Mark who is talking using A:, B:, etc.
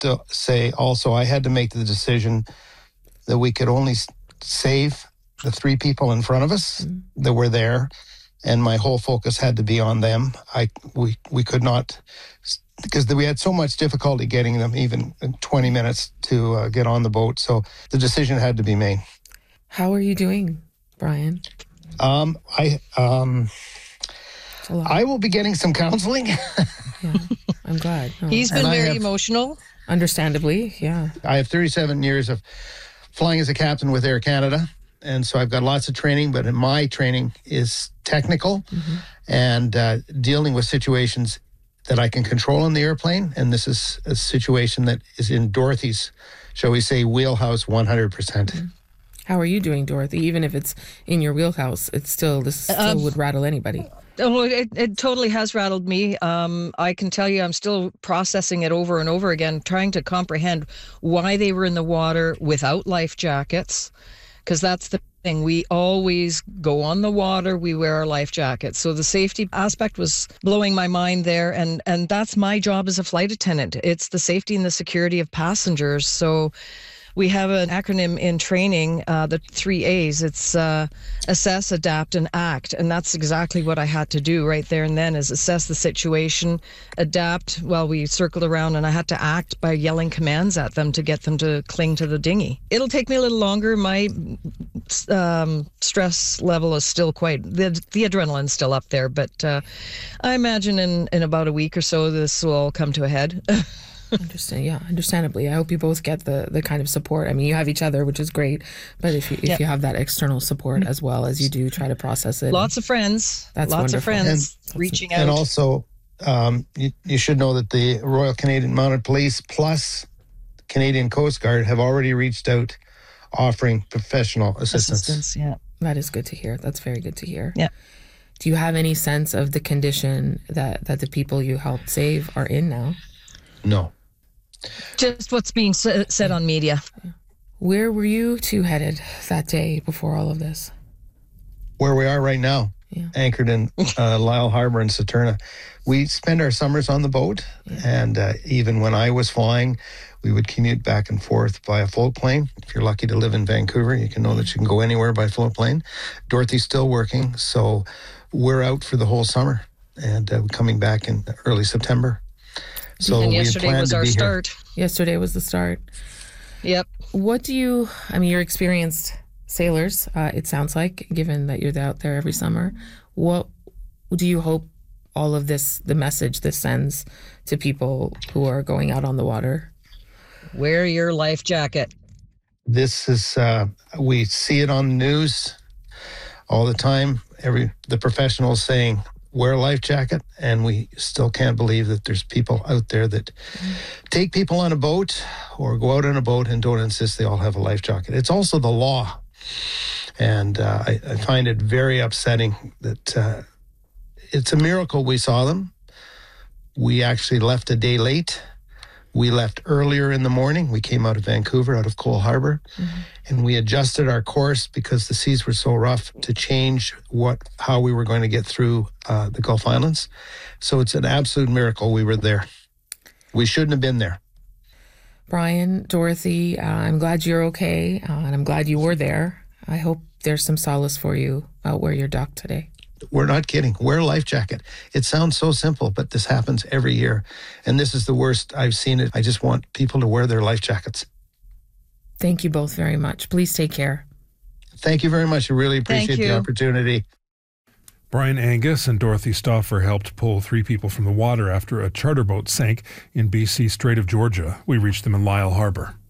A: to say also, I had to make the decision that we could only save the 3 people in front of us that were there, and my whole focus had to be on them. We could not, because we had so much difficulty getting them even 20 minutes to get on the boat. So the decision had to be made.
B: How are you doing, Brian?
A: I will be getting some counseling.
B: Yeah, I'm glad. No.
C: He's been very emotional.
B: Understandably, yeah.
A: I have 37 years of flying as a captain with Air Canada, and so I've got lots of training, but my training is technical and dealing with situations that I can control on the airplane, and this is a situation that is in Dorothy's, shall we say, wheelhouse 100%.
B: How are you doing, Dorothy? Even if it's in your wheelhouse, this still would rattle anybody.
C: Oh, it totally has rattled me. I can tell you I'm still processing it over and over again, trying to comprehend why they were in the water without life jackets, because that's the thing. We always go on the water, we wear our life jackets. So the safety aspect was blowing my mind there, and that's my job as a flight attendant. It's the safety and the security of passengers. So we have an acronym in training, the 3 A's. It's assess, adapt, and act. And that's exactly what I had to do right there and then, is assess the situation, adapt. Well, we circled around, and I had to act by yelling commands at them to get them to cling to the dinghy. It'll take me a little longer. My stress level is still the adrenaline's still up there. But I imagine in about a week or so, this will all come to a head.
B: Understandably. I hope you both get the kind of support. I mean, you have each other, which is great, but if you have that external support as well as you do try to process it.
C: Lots of friends.
B: That's
C: lots
B: wonderful.
C: of friends reaching out.
A: And also, you should know that the Royal Canadian Mounted Police plus Canadian Coast Guard have already reached out offering professional assistance.
C: Yeah.
B: That is good to hear. That's very good to hear.
C: Yeah.
B: Do you have any sense of the condition that the people you helped save are in now?
A: No.
C: Just what's being said on media.
B: Where were you 2 headed that day before all of this?
A: Where we are right now, anchored in Lisle Harbor in Saturna. We spend our summers on the boat, and even when I was flying, we would commute back and forth by a float plane. If you're lucky to live in Vancouver, you can know that you can go anywhere by float plane. Dorothy's still working, so we're out for the whole summer, and coming back in early September. So
C: and yesterday was our start.
B: Yesterday was the start.
C: Yep.
B: You're experienced sailors, it sounds like, given that you're out there every summer. What do you hope all of this, the message this sends to people who are going out on the water?
C: Wear your life jacket.
A: This is, we see it on the news all the time. The professionals saying, wear a life jacket, and we still can't believe that there's people out there that take people on a boat or go out on a boat and don't insist they all have a life jacket. It's also the law, and I find it very upsetting that it's a miracle we saw them. We actually left a day late. We left earlier in the morning. We came out of Vancouver, out of Cole Harbor, and we adjusted our course because the seas were so rough to change how we were going to get through the Gulf Islands. So it's an absolute miracle we were there. We shouldn't have been there.
B: Brian, Dorothy, I'm glad you're okay, and I'm glad you were there. I hope there's some solace for you out where you're docked today.
A: We're not kidding. Wear a life jacket. It sounds so simple, but this happens every year. And this is the worst I've seen it. I just want people to wear their life jackets.
B: Thank you both very much. Please take care.
A: Thank you very much. I really appreciate the opportunity.
D: Brian Angus and Dorothy Stauffer helped pull 3 people from the water after a charter boat sank in BC Strait of Georgia. We reached them in Lisle Harbor.